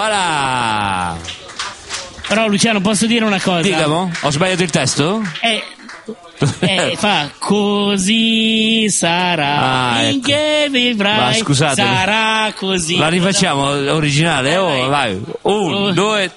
voilà. Però Luciano, posso dire una cosa? Dicamo, ho sbagliato il testo? Fa così sarà, finché vivrai, ma scusate, sarà così. la rifacciamo originale? Vai. 1, 2